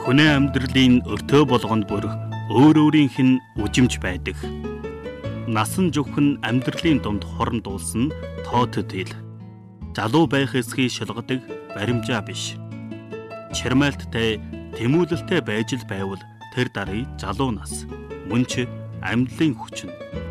Хүнээ амьдралын өртөө болгонд бүр өөр өөрийнх нь үжимж байдаг. Насан зөвхөн амьдралын дунд хорон дуулсан тоо төдийл. Залуу байх эсхийг шалгадаг баримжаа биш. Чирмайлттай, тэмүүлэлтэй байж л байвал тэр дарыг залуу нас. Мөн ч амьдралын хүчин.